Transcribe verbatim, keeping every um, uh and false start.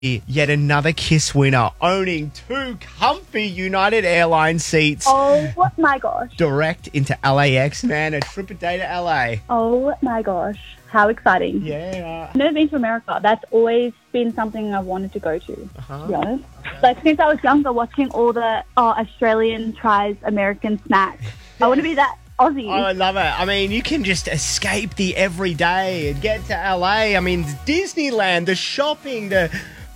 Yet another KISS winner, owning two comfy United Airlines seats Oh my gosh. direct into L A X, man. A trip a day to L A. Oh my gosh. How exciting. Yeah. I've never been to America. That's always been something I've wanted to go to, Uh-huh. to be honest. Like, since I was younger, watching all the oh, Australian tries American snacks. I want to be that Aussie. Oh, I love it. I mean, you can just escape the everyday and get to L A. I mean, Disneyland, the shopping, the